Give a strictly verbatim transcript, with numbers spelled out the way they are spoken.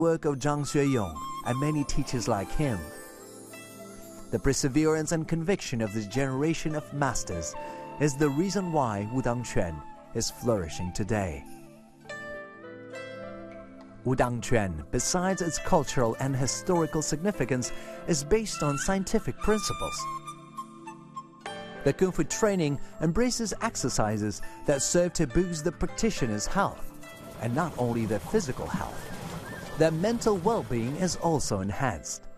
work of Zhang Xueyong and many teachers like him. The perseverance and conviction of this generation of masters is the reason why Wudang Quan is flourishing today. Wudang Quan, besides its cultural and historical significance, is based on scientific principles. The Kung Fu training embraces exercises that serve to boost the practitioner's health, and not only their physical health. Their mental well-being is also enhanced.